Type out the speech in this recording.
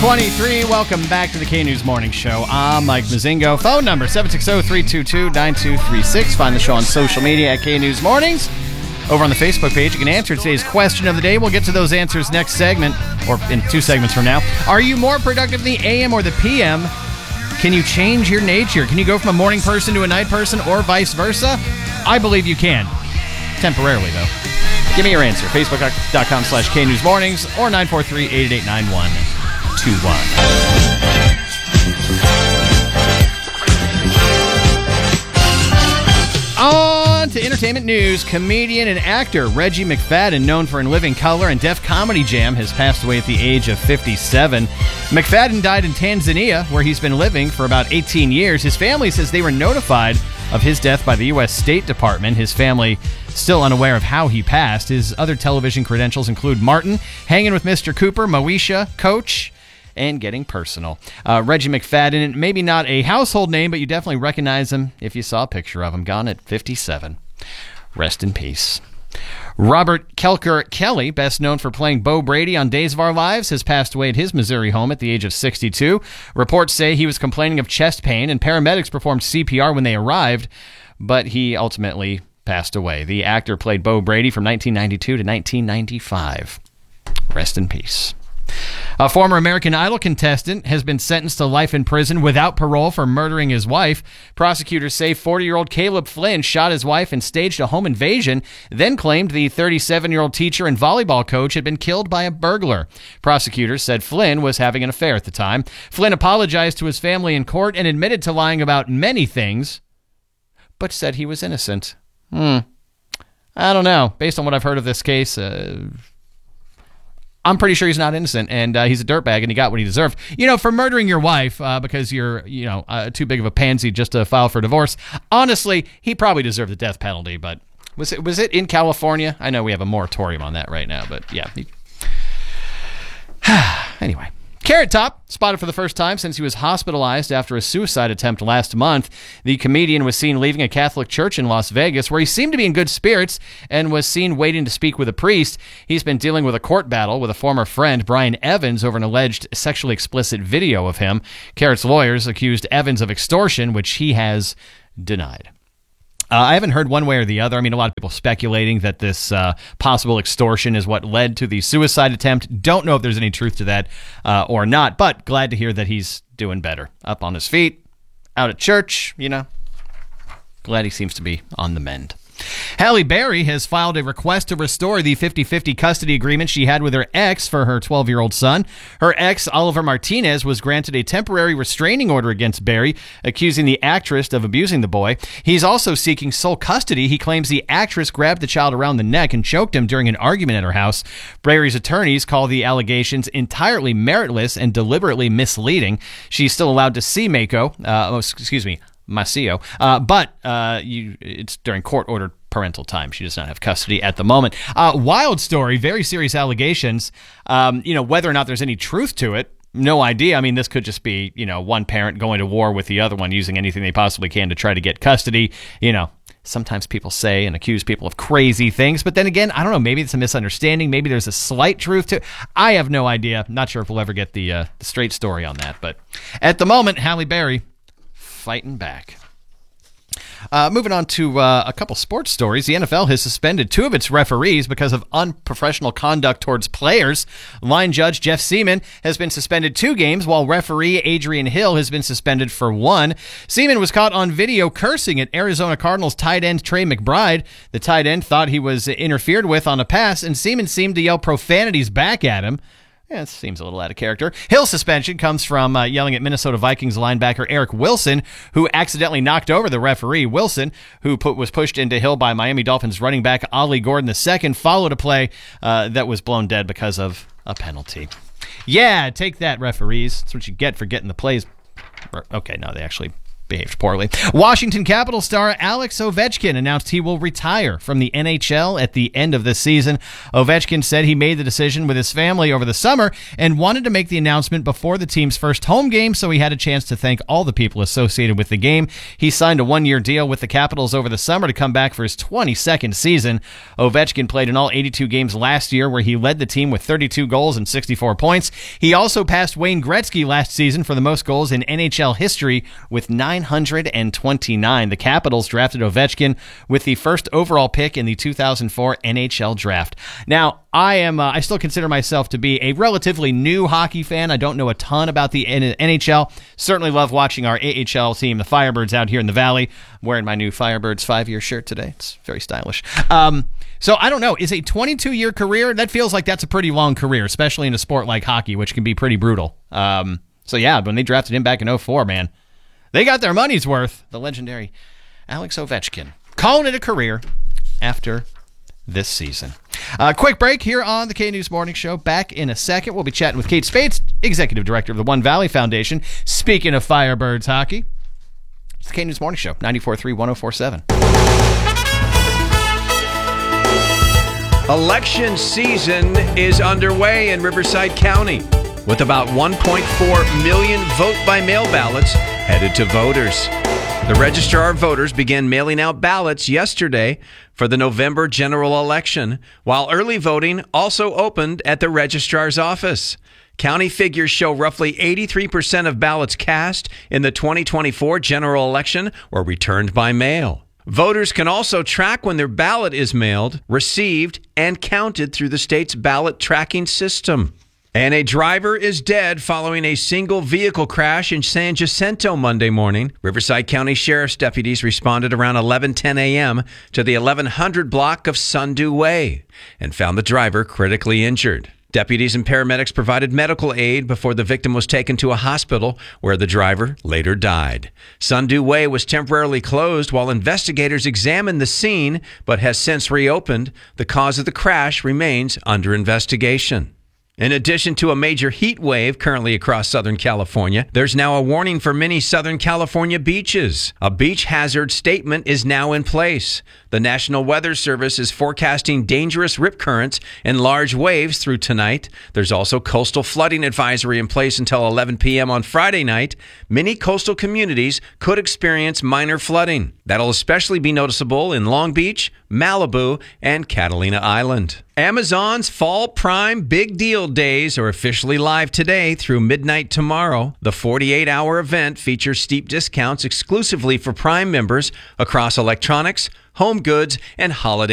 6:23. Welcome back to the K-News Morning Show. I'm Mike Mazingo. Phone number 760-322-9236. Find the show on social media at K-News Mornings. Over on the Facebook page, you can answer today's question of the day. We'll get to those answers next segment, or in 2 segments from now. Are you more productive in the AM or the PM? Can you change your nature? Can you go from a morning person to a night person, or vice versa? I believe you can. Temporarily, though. Give me your answer. Facebook.com/KNewsMornings or 943-888-9121. On to entertainment news. Comedian and actor Reggie McFadden, known for In Living Color and Def Comedy Jam, has passed away at the age of 57. McFadden died in Tanzania, where he's been living for about 18 years. His family says they were notified of his death by the U.S. State Department. His family still unaware of how he passed. His other television credentials include Martin, Hanging with Mr. Cooper, Moesha, Coach, and Getting Personal. Reggie McFadden, maybe not a household name, but you definitely recognize him if you saw a picture of him. Gone at 57. Rest in peace. Robert Kelker Kelly, best known for playing Bo Brady on Days of Our Lives, has passed away at his Missouri home at the age of 62. Reports say he was complaining of chest pain, and paramedics performed CPR when they arrived, but he ultimately passed away. The actor played Bo Brady from 1992 to 1995. Rest in peace. A former American Idol contestant has been sentenced to life in prison without parole for murdering his wife. Prosecutors say 40-year-old Caleb Flynn shot his wife and staged a home invasion, then claimed the 37-year-old teacher and volleyball coach had been killed by a burglar. Prosecutors said Flynn was having an affair at the time. Flynn apologized to his family in court and admitted to lying about many things, but said he was innocent. I don't know. Based on what I've heard of this case, I'm pretty sure he's not innocent, and he's a dirtbag, and he got what he deserved. You know, for murdering your wife because you're, too big of a pansy just to file for divorce. Honestly, he probably deserved the death penalty, but was it in California? I know we have a moratorium on that right now, but yeah. Anyway. Carrot Top, spotted for the first time since he was hospitalized after a suicide attempt last month. The comedian was seen leaving a Catholic church in Las Vegas, where he seemed to be in good spirits and was seen waiting to speak with a priest. He's been dealing with a court battle with a former friend, Brian Evans, over an alleged sexually explicit video of him. Carrot's lawyers accused Evans of extortion, which he has denied. I haven't heard one way or the other. I mean, a lot of people speculating that this possible extortion is what led to the suicide attempt. Don't know if there's any truth to that or not, but glad to hear that he's doing better. Up on his feet, out at church, Glad he seems to be on the mend. Halle Berry has filed a request to restore the 50-50 custody agreement she had with her ex for her 12-year-old son. Her ex, Oliver Martinez, was granted a temporary restraining order against Berry, accusing the actress of abusing the boy. He's also seeking sole custody. He claims the actress grabbed the child around the neck and choked him during an argument at her house. Berry's attorneys call the allegations entirely meritless and deliberately misleading. She's still allowed to see Maceo, but it's during court-ordered parental time. She does not have custody at the moment. Wild story, very serious allegations. Whether or not there's any truth to it, no idea. I mean, this could just be, one parent going to war with the other one, using anything they possibly can to try to get custody. Sometimes people say and accuse people of crazy things, but then again, I don't know, maybe it's a misunderstanding. Maybe there's a slight truth to it. I have no idea. Not sure if we'll ever get the straight story on that, but at the moment, Halle Berry fighting back. Moving on to a couple sports stories. The NFL has suspended 2 of its referees because of unprofessional conduct towards players. Line judge Jeff Seaman has been suspended 2 games, while referee Adrian Hill has been suspended for 1. Seaman was caught on video cursing at Arizona Cardinals tight end Trey McBride. The tight end thought he was interfered with on a pass, and Seaman seemed to yell profanities back at him. Yeah, it seems a little out of character. Hill's suspension comes from yelling at Minnesota Vikings linebacker Eric Wilson, who accidentally knocked over the referee. Wilson, who was pushed into Hill by Miami Dolphins running back Ollie Gordon II, followed a play that was blown dead because of a penalty. Yeah, take that, referees. That's what you get for getting the plays. Okay, no, they actually behaved poorly. Washington Capitals star Alex Ovechkin announced he will retire from the NHL at the end of this season. Ovechkin said he made the decision with his family over the summer and wanted to make the announcement before the team's first home game so he had a chance to thank all the people associated with the game. He signed a one-year deal with the Capitals over the summer to come back for his 22nd season. Ovechkin played in all 82 games last year where he led the team with 32 goals and 64 points. He also passed Wayne Gretzky last season for the most goals in NHL history with 929. The Capitals drafted Ovechkin with the first overall pick in the 2004 NHL draft. Now, I still consider myself to be a relatively new hockey fan. I don't know a ton about the NHL. Certainly love watching our AHL team, the Firebirds, out here in the Valley. I'm wearing my new Firebirds 5-year shirt today. It's very stylish. So I don't know. Is a 22-year career? That feels like that's a pretty long career, especially in a sport like hockey, which can be pretty brutal. So yeah, when they drafted him back in 2004, man, they got their money's worth. The legendary Alex Ovechkin calling it a career after this season. Quick break here on the K-News Morning Show. Back in a second. We'll be chatting with Kate Spates, Executive Director of the One Valley Foundation. Speaking of Firebirds hockey, it's the K-News Morning Show, 94.3, 104.7. Election season is underway in Riverside County, with about 1.4 million vote-by-mail ballots headed to voters. The Registrar of Voters began mailing out ballots yesterday for the November general election, while early voting also opened at the Registrar's office. County figures show roughly 83% of ballots cast in the 2024 general election were returned by mail. Voters can also track when their ballot is mailed, received, and counted through the state's ballot tracking system. And a driver is dead following a single vehicle crash in San Jacinto Monday morning. Riverside County Sheriff's deputies responded around 11:10 a.m. to the 1100 block of Sundew Way and found the driver critically injured. Deputies and paramedics provided medical aid before the victim was taken to a hospital where the driver later died. Sundew Way was temporarily closed while investigators examined the scene, but has since reopened. The cause of the crash remains under investigation. In addition to a major heat wave currently across Southern California, there's now a warning for many Southern California beaches. A beach hazard statement is now in place. The National Weather Service is forecasting dangerous rip currents and large waves through tonight. There's also coastal flooding advisory in place until 11 p.m. on Friday night. Many coastal communities could experience minor flooding. That'll especially be noticeable in Long Beach, Malibu, and Catalina Island. Amazon's Fall Prime Big Deal Days are officially live today through midnight tomorrow. The 48-hour event features steep discounts exclusively for Prime members across electronics, home goods, and holiday